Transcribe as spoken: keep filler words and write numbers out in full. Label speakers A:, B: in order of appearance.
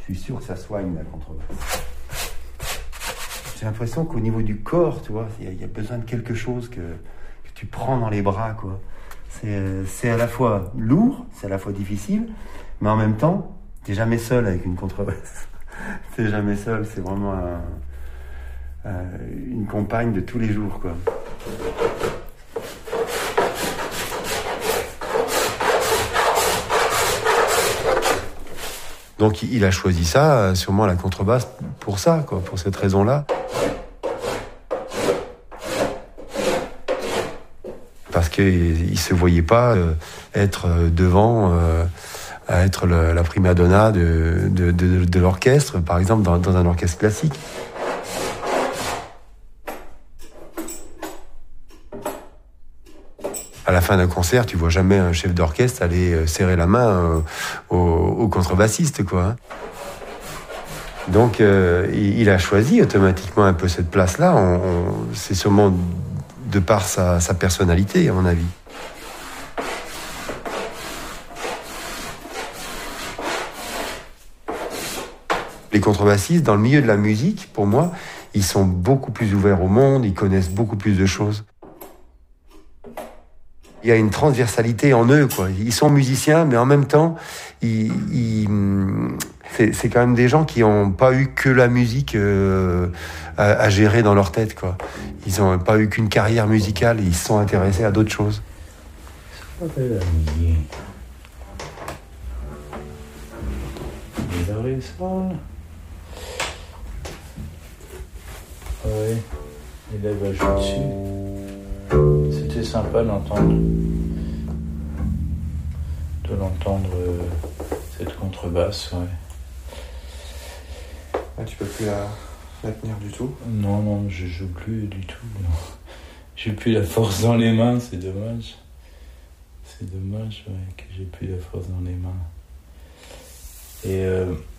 A: Je suis sûr que ça soigne la contrebasse. J'ai l'impression qu'au niveau du corps, tu vois, il y, y a besoin de quelque chose que, que tu prends dans les bras, quoi. C'est, c'est à la fois lourd, c'est à la fois difficile, mais en même temps, t'es jamais seul avec une contrebasse. T'es jamais seul, c'est vraiment un, un, une compagne de tous les jours, quoi. Donc il a choisi ça, sûrement la contrebasse, pour ça, quoi, pour cette raison-là. Parce qu'il ne se voyait pas euh, être devant, euh, à être le, la prima donna de, de, de, de l'orchestre, par exemple, dans, dans un orchestre classique. À la fin d'un concert, tu vois jamais un chef d'orchestre aller serrer la main euh, au, au contrebassiste, quoi. Donc, euh, il, il a choisi automatiquement un peu cette place-là. On, on, c'est sûrement de par sa, sa personnalité, à mon avis. Les contrebassistes, dans le milieu de la musique, pour moi, ils sont beaucoup plus ouverts au monde, ils connaissent beaucoup plus de choses. Il y a une transversalité en eux, quoi. Ils sont musiciens, mais en même temps, ils, ils, c'est, c'est quand même des gens qui n'ont pas eu que la musique euh, à, à gérer dans leur tête, quoi. Ils n'ont pas eu qu'une carrière musicale, ils se sont intéressés à d'autres choses.
B: Oui, il avait joué dessus. C'était sympa d'entendre, de l'entendre, euh, cette contrebasse, ouais.
C: Ah, tu peux plus la, la tenir du tout?
B: Non, non, je joue plus du tout. Non. J'ai plus la force dans les mains, c'est dommage. C'est dommage, ouais, que j'ai plus la force dans les mains. Et euh,